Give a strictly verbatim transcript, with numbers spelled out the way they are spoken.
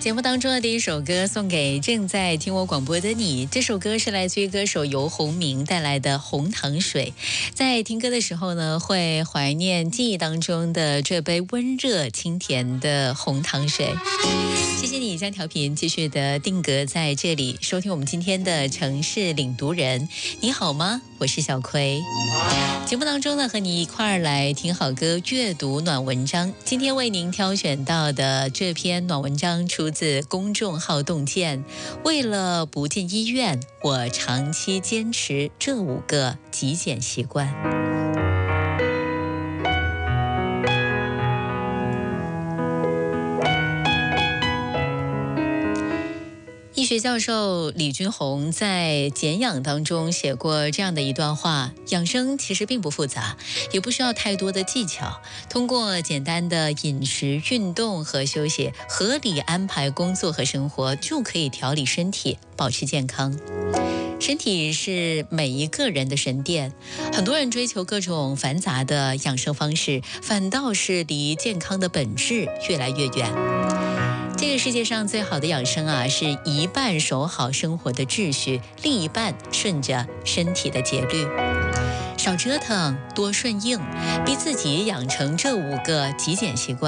节目当中的第一首歌送给正在听我广播的你，这首歌是来自于歌手游鸿明带来的《红糖水》。在听歌的时候呢，会怀念记忆当中的这杯温热清甜的红糖水。谢谢你将调频继续的定格在这里，收听我们今天的城市领读人。你好吗？我是小葵。节目当中呢，和你一块儿来听好歌，阅读暖文章。今天为您挑选到的这篇暖文章出自公众号洞见。为了不进医院，我长期坚持这五个极简习惯。医学教授李君红在简养当中写过这样的一段话：养生其实并不复杂，也不需要太多的技巧，通过简单的饮食、运动和休息，合理安排工作和生活，就可以调理身体，保持健康。身体是每一个人的神殿，很多人追求各种繁杂的养生方式，反倒是离健康的本质越来越远。这个世界上最好的养生啊，是一半守好生活的秩序，另一半顺着身体的节律，少折腾，多顺应，逼自己养成这五个极简习惯。